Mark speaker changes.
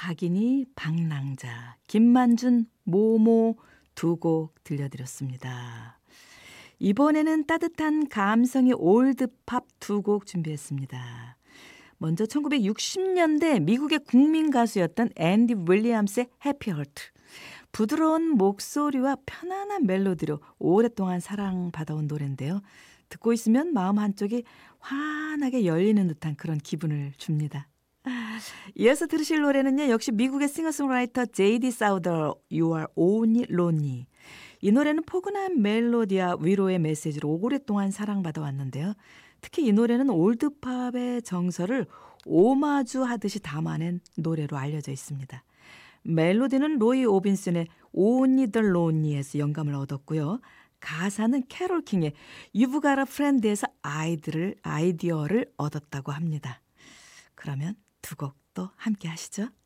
Speaker 1: 박인희, 방랑자, 김만준, 모모 두 곡 들려드렸습니다. 이번에는 따뜻한 감성의 올드팝 두 곡 준비했습니다. 먼저 1960년대 미국의 국민 가수였던 앤디 윌리엄스의 해피 헐트. 부드러운 목소리와 편안한 멜로디로 오랫동안 사랑받아온 노래인데요. 듣고 있으면 마음 한쪽이 환하게 열리는 듯한 그런 기분을 줍니다. 이어서 들으실 노래는요. 역시 미국의 싱어송라이터 제이디 사우더 You Are Only Lonely. 이 노래는 포근한 멜로디와 위로의 메시지로 오랫동안 사랑받아 왔는데요. 특히 이 노래는 올드팝의 정서를 오마주하듯이 담아낸 노래로 알려져 있습니다. 멜로디는 로이 오빈슨의 Only the Lonely에서 영감을 얻었고요. 가사는 캐롤 킹의 You've Got a Friend에서 아이디어를 얻었다고 합니다. 그러면 두 곡 또 함께 하시죠.